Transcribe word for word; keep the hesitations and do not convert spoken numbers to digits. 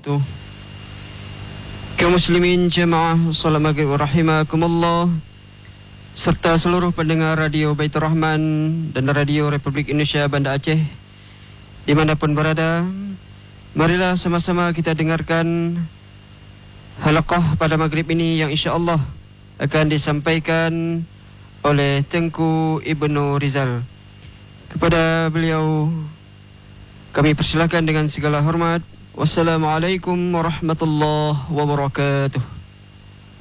wabarakatuh. Kaum muslimin jemaah salat maghrib rahimakumullah, serta seluruh pendengar radio Baitur Rahman dan radio Republik Indonesia Banda Aceh dimanapun berada, marilah sama-sama kita dengarkan halaqah pada maghrib ini yang insya-Allah akan disampaikan oleh Tengku Ibnu Rizal. Kepada beliau kami persilakan dengan segala hormat. Wassalamualaikum warahmatullahi wabarakatuh.